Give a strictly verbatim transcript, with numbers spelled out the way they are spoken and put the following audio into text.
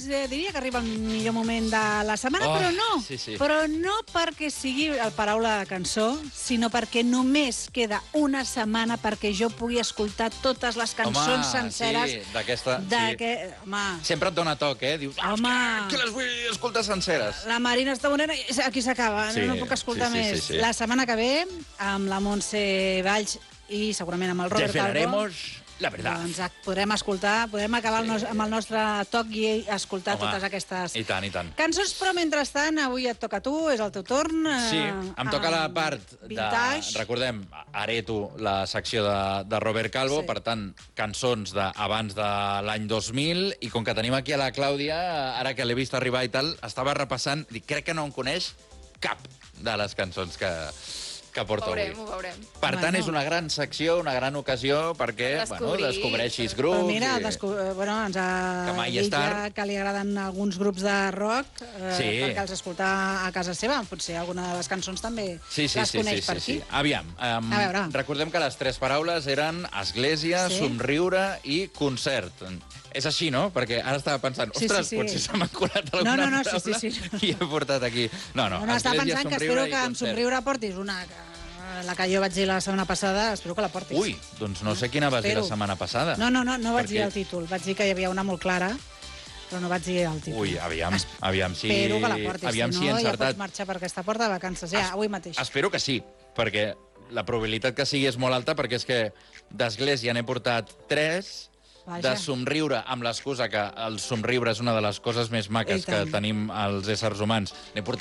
eh, diria que arriba el millor moment de la setmana, Oh, però no. sí, sí. Però no perquè sigui el paraula de cançó, sinó perquè només queda una setmana perquè jo pugui escoltar totes les cançons Home, senceres. sí, d'aquesta... De Sí. que, home, Sempre et dona toc, eh? Dius, ah, Home. que, que les vull escoltar senceres. la Marina està bonera i aquí s'acaba, Sí, no, no puc escoltar sí, sí, més. sí, sí. La setmana que ve, amb la Montse Valls i segurament amb el Robert Calvo, Desvelaremos la verdad. doncs podrem escoltar, podem acabar el nos, amb el nostre toc i escoltar Home, totes aquestes I tant, i tant. cançons, però mentrestant avui et toca a tu, és el teu torn. Sí, eh, em toca la amb part de... Vintage. Recordem, hereto la secció de, de Robert Calvo, Sí. per tant, cançons d'abans de l'any dos mil, i com que tenim aquí a la Clàudia, ara que l'he vist arribar i tal, estava repassant, dic, crec que no en coneix cap de les cançons que, que porto Ho veurem, avui. ho veurem. Per tant, Bueno. és una gran secció, una gran ocasió perquè bueno, Descobrir. descobreixis Però grups. mira, i... descu... eh, bueno, ens ha Que mai dit és tard. ja que li agraden alguns grups de rock eh, Sí. perquè els escoltar a casa seva. Potser alguna de les cançons també Sí, sí, les sí, coneix sí, per sí, aquí. sí. Aviam, um, A veure. recordem que les tres paraules eren església, Sí. somriure i concert. És així, no? Perquè ara estava pensant, Sí, ostres, sí, sí. potser se m'ha colat alguna No, no, no, sí, paraula sí, sí. i he portat aquí. No, no, No, no, estava església, pensant que somriure espero i que amb concert. somriure portis una... La que jo vaig dir la setmana passada, espero que la portis. Ui, doncs no sé quina vas dir la Espero. setmana passada. No, no, no, no vaig Perquè- dir el títol. Vaig dir que hi havia una molt clara, però no vaig dir el títol. Ui, aviam, aviam si... Espero que la portis, aviam si si he no ja encertat. pots marxar per aquesta porta de vacances, ja, Es- avui mateix. Espero que sí, perquè la probabilitat que sigui és molt alta, perquè és que d'església n'he portat tres, Vaja. de somriure, amb l'excusa que el somriure és una de les coses més maques I que tant. tenim els éssers humans. N'he portat